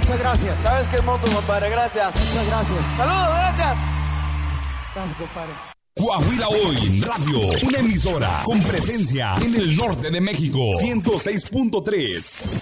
Muchas gracias. ¿Sabes qué monto, compadre? Gracias. Muchas gracias. Saludos, gracias. Gracias, compadre. Coahuila Hoy Radio, una emisora con presencia en el norte de México, 106.3.